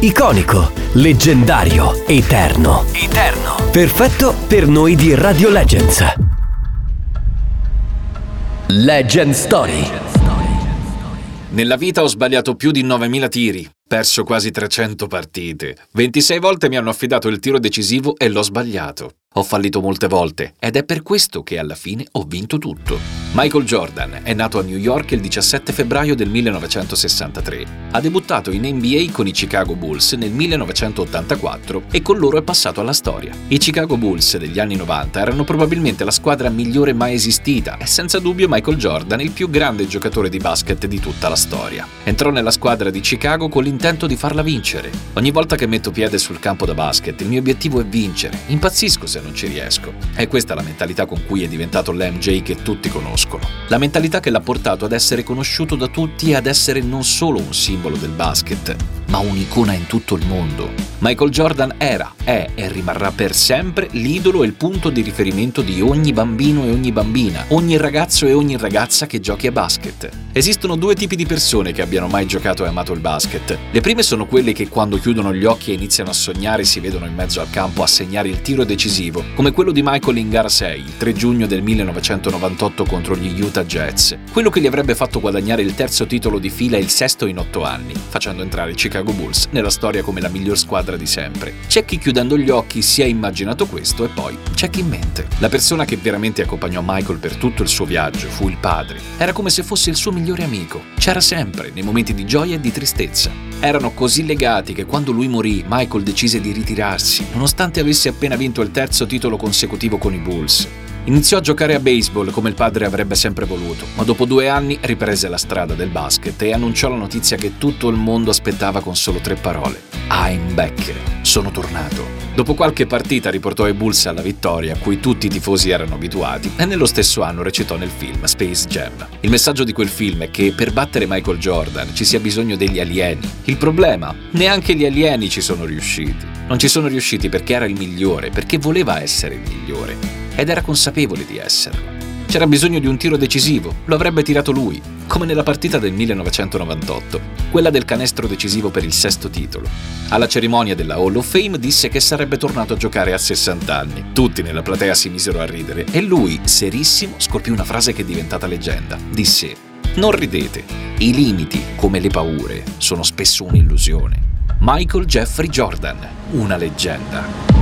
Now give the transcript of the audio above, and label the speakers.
Speaker 1: iconico, leggendario, eterno. Perfetto per noi di Radio Legends. Legend Story.
Speaker 2: Nella vita ho sbagliato più di 9.000 tiri, perso quasi 300 partite. 26 volte mi hanno affidato il tiro decisivo e l'ho sbagliato. Ho fallito molte volte ed è per questo che alla fine ho vinto tutto. Michael Jordan è nato a New York il 17 febbraio del 1963. Ha debuttato in NBA con i Chicago Bulls nel 1984 e con loro è passato alla storia. I Chicago Bulls degli anni 90 erano probabilmente la squadra migliore mai esistita e senza dubbio Michael Jordan il più grande giocatore di basket di tutta la storia. Entrò nella squadra di Chicago con l'intento di farla vincere. Ogni volta che metto piede sul campo da basket il mio obiettivo è vincere. Impazzisco se non ci riesco. È questa la mentalità con cui è diventato l'MJ che tutti conoscono. La mentalità che l'ha portato ad essere conosciuto da tutti e ad essere non solo un simbolo del basket, ma un'icona in tutto il mondo. Michael Jordan era, è e rimarrà per sempre l'idolo e il punto di riferimento di ogni bambino e ogni bambina, ogni ragazzo e ogni ragazza che giochi a basket. Esistono due tipi di persone che abbiano mai giocato e amato il basket. Le prime sono quelle che quando chiudono gli occhi e iniziano a sognare si vedono in mezzo al campo a segnare il tiro decisivo, come quello di Michael in gara 6, il 3 giugno del 1998 contro gli Utah Jazz, quello che gli avrebbe fatto guadagnare il terzo titolo di fila e il sesto in 8 anni, facendo entrare i Chicago Bulls nella storia come la miglior squadra di sempre. C'è chi chiudendo gli occhi si è immaginato questo e poi c'è chi mente. La persona che veramente accompagnò Michael per tutto il suo viaggio fu il padre. Era come se fosse il suo migliore amico. C'era sempre, nei momenti di gioia e di tristezza. Erano così legati che quando lui morì, Michael decise di ritirarsi, nonostante avesse appena vinto il terzo titolo consecutivo con i Bulls. Iniziò a giocare a baseball come il padre avrebbe sempre voluto, ma dopo 2 anni riprese la strada del basket e annunciò la notizia che tutto il mondo aspettava con solo 3 parole. I'm back. Sono tornato. Dopo qualche partita riportò i Bulls alla vittoria a cui tutti i tifosi erano abituati e nello stesso anno recitò nel film Space Jam. Il messaggio di quel film è che per battere Michael Jordan ci sia bisogno degli alieni. Il problema? Neanche gli alieni ci sono riusciti. Non ci sono riusciti perché era il migliore, perché voleva essere il migliore. Ed era consapevole di esserlo. C'era bisogno di un tiro decisivo, lo avrebbe tirato lui, come nella partita del 1998, quella del canestro decisivo per il 6° titolo. Alla cerimonia della Hall of Fame disse che sarebbe tornato a giocare a 60 anni. Tutti nella platea si misero a ridere e lui, serissimo, scolpì una frase che è diventata leggenda. Disse: "Non ridete, i limiti, come le paure, sono spesso un'illusione." Michael Jeffrey Jordan, una leggenda.